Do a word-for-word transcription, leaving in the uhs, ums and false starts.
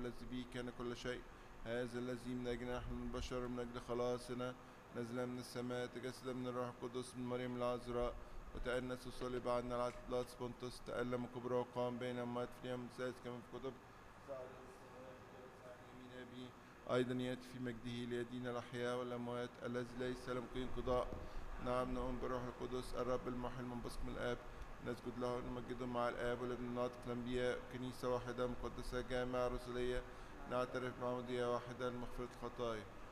الذي به كان كل شيء، هذا الذي من أجل نحن البشر من أجل خلاصنا نزل من السماء، تجسد من الروح القدس من مريم العذراء، وتأنس وصلب عنا على بلاطس بونتوس، تألم كبرى وقام بين أموات في اليوم الثالث كما في كتب، صعد إلى السماوات جلس عن يمين أبيه، أيضا يأتي في مجده ليدين الأحياء والأموات، الذي ليس له انقضاء. نعم نؤمن بالروح القدس الرب المحيي المنبثق من الآب، نسجد له ونمجده مع الآب والابن الناطق الأنبياء، كنيسة واحدة مقدسة جامعة رسولية، نعترف بعمودية واحدة لمغفرة الخطايا،